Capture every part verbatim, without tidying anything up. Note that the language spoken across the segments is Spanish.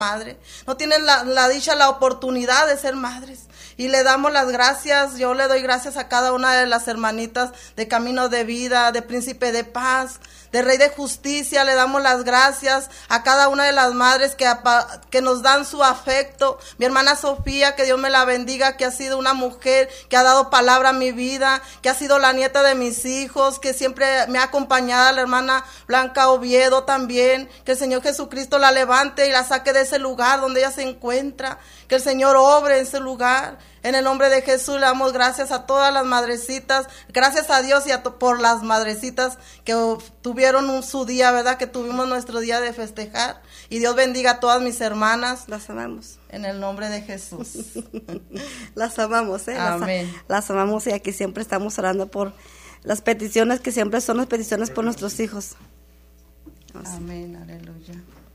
madre, no tienen la, la dicha, la oportunidad de ser madres. Y le damos las gracias, yo le doy gracias a cada una de las hermanitas de Camino de Vida, de Príncipe de Paz, de Rey de Justicia. Le damos las gracias a cada una de las madres que, que nos dan su afecto. Mi hermana Sofía, que Dios me la bendiga, que ha sido una mujer que ha dado palabra a mi vida, que ha sido la nieta de mis hijos, que siempre me ha acompañado. La hermana Blanca Oviedo también, que el Señor Jesucristo la levante y la saque de ese lugar donde ella se encuentra, que el Señor obre en ese lugar. En el nombre de Jesús le damos gracias a todas las madrecitas, gracias a Dios y a por las madrecitas que tuvieron un, su día, ¿verdad? Que tuvimos nuestro día de festejar. Y Dios bendiga a todas mis hermanas. Las amamos. En el nombre de Jesús. Las amamos, ¿eh? Amén. Las, las amamos, y aquí siempre estamos orando por las peticiones, que siempre son las peticiones por nuestros hijos. Amén, aleluya.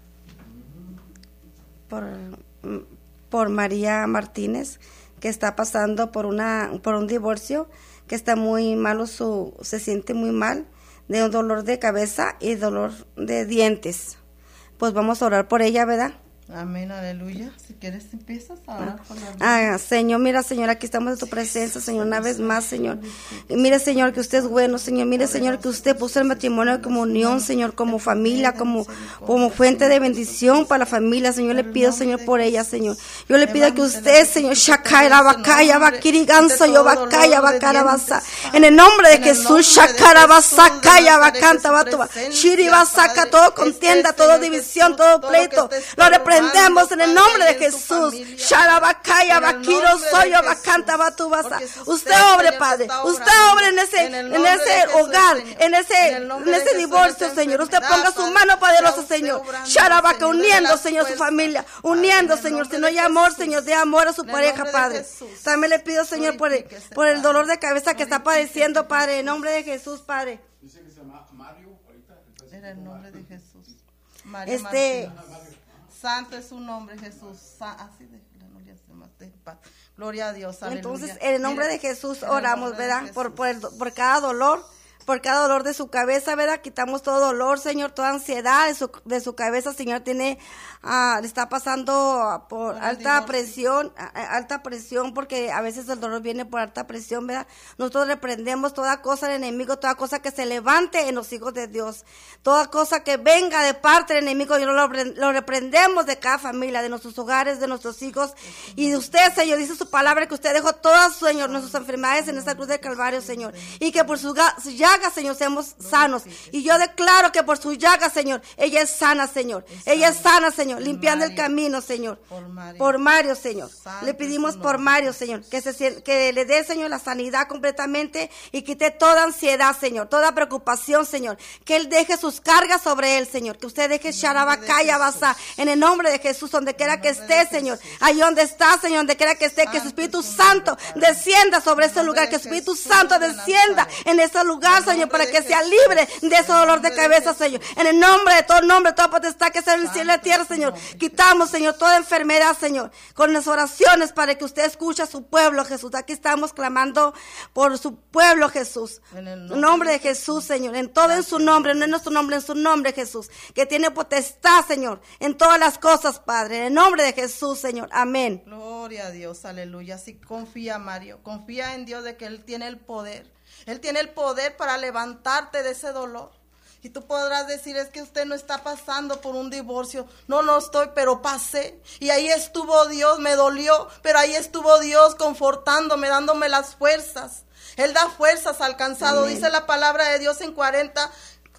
Por, por María Martínez, que está pasando por una por un divorcio, que está muy malo, su se siente muy mal, de un dolor de cabeza y dolor de dientes. Pues vamos a orar por ella, ¿verdad? Amén, aleluya. Si quieres empiezas a orar por la Ah, Señor, mira, Señor, aquí estamos en tu presencia, Señor, una vez más, Señor. Y mire, Señor, que usted es bueno, Señor. Mire, Señor, que usted puso el matrimonio como unión, Señor, como familia, como, como fuente de bendición para la familia, Señor. Le pido, Señor, por ella, Señor. Yo le pido que usted, Señor, Shakara Bakaya Bakiriganso, yo Bakaya Bakarabasa. En el nombre de Jesús, Shakara Basakaya Bakanta Batuba. Shiri Basaka, todo contienda, toda división, todo pleito. Lo reprendemos en el nombre de Jesús. Sharabakaya Bakiro Soyo Bakanta Batubasa. Usted obre, Padre. Usted obre en ese, en ese hogar, en ese, en ese divorcio, Señor. Usted ponga su mano poderosa, Señor. Sharabaka, uniendo, Señor, su familia. Uniendo, Señor. Si no hay amor, Señor, de amor a su pareja, Padre. También le pido, Señor, por el, por el dolor de cabeza que está padeciendo, Padre. En nombre de Jesús, Padre. Dice que se llama Mario ahorita. En el nombre de Jesús. María Este. Santo es su nombre, Jesús. Así de gloria a Dios. Aleluya. Entonces, en el nombre de Jesús oramos, ¿verdad? Por, por, el, por cada dolor, por cada dolor de su cabeza, ¿verdad? Quitamos todo dolor, Señor, toda ansiedad de su, de su cabeza, Señor. Tiene, uh, le está pasando por, por alta presión, uh, alta presión, porque a veces el dolor viene por alta presión, ¿verdad? Nosotros reprendemos toda cosa del enemigo, toda cosa que se levante en los hijos de Dios, toda cosa que venga de parte del enemigo, yo lo, lo reprendemos de cada familia, de nuestros hogares, de nuestros hijos, y de usted, Señor. Dice su palabra que usted dejó todas, Señor, nuestras enfermedades en esta cruz del Calvario, Señor, y que por su llaga, Señor, seamos sanos. Y yo declaro que por su llaga, Señor, ella es sana, Señor. Ella es sana, Señor, limpiando el camino, Señor. Por Mario, Señor. Le pedimos por Mario, Señor, que se que le dé, Señor, la sanidad completamente y quite toda ansiedad, Señor, toda preocupación, Señor. Que él deje sus cargas sobre él, Señor. Que usted deje Sharabakaya Basa en el nombre de Jesús, donde quiera que esté, Señor. Ahí donde está, Señor, donde quiera que esté, que su Espíritu Santo descienda sobre ese lugar, que su Espíritu Santo descienda en ese lugar, Señor, para que sea libre de ese dolor de cabeza, Señor. En el nombre de todo nombre, toda potestad que sea en el cielo y la tierra, Señor. Quitamos, Señor, toda enfermedad, Señor, con las oraciones para que usted escuche a su pueblo, Jesús. Aquí estamos clamando por su pueblo, Jesús. En el nombre de Jesús, Señor. En todo en su nombre, no en nuestro nombre, en su nombre, Jesús. Que tiene potestad, Señor, en todas las cosas, Padre. En el nombre de Jesús, Señor. Amén. Gloria a Dios, aleluya. Así confía, Mario. Confía en Dios de que Él tiene el poder. Él tiene el poder para levantarte de ese dolor. Y tú podrás decir, es que usted no está pasando por un divorcio. No, no estoy, pero pasé. Y ahí estuvo Dios, me dolió, pero ahí estuvo Dios confortándome, dándome las fuerzas. Él da fuerzas al cansado. Amén. Dice la palabra de Dios en cuarenta,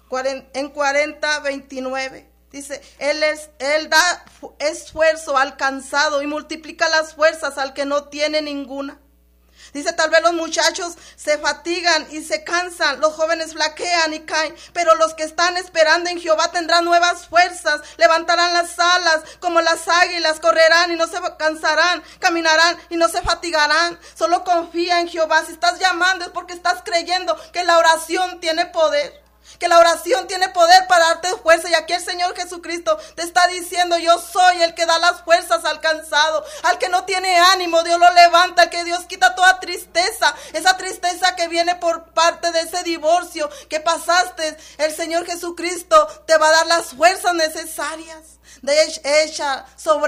en cuarenta, veintinueve. Dice, Él es, Él da esfuerzo al cansado y multiplica las fuerzas al que no tiene ninguna. Dice, tal vez los muchachos se fatigan y se cansan, los jóvenes flaquean y caen, pero los que están esperando en Jehová tendrán nuevas fuerzas, levantarán las alas como las águilas, correrán y no se cansarán, caminarán y no se fatigarán. Solo confía en Jehová. Si estás llamando es porque estás creyendo que la oración tiene poder. Que la oración tiene poder para darte fuerza. Y aquí el Señor Jesucristo te está diciendo: yo soy el que da las fuerzas al cansado, al que no tiene ánimo, Dios lo levanta, al que Dios quita toda tristeza, esa tristeza que viene por parte de ese divorcio que pasaste. El Señor Jesucristo te va a dar las fuerzas necesarias de ella sobre